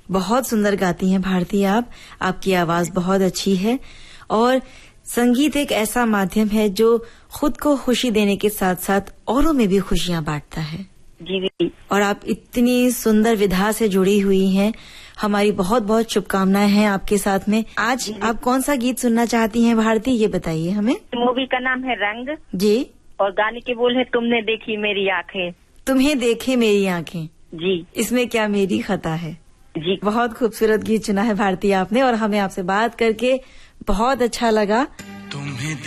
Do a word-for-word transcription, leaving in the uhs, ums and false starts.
बहुत सुंदर गाती हैं भारती आप, आपकी आवाज बहुत अच्छी है और संगीत एक ऐसा माध्यम है जो खुद को खुशी देने के साथ साथ औरों में भी खुशियां बांटता है। जी जी। और आप इतनी सुंदर विधा से जुड़ी हुई हैं, हमारी बहुत बहुत शुभकामनाएं हैं आपके साथ में। आज आप कौन सा गीत सुनना चाहती हैं भारती, ये बताइए हमें। मूवी का नाम है रंग जी, और गाने के बोल है तुमने देखी मेरी आंखें। तुम्हें देखे मेरी आंखें जी, इसमें क्या मेरी खता है। जी, बहुत खूबसूरत गीत चुना है भारती आपने और हमें आपसे बात करके बहुत अच्छा लगा। तुम्हें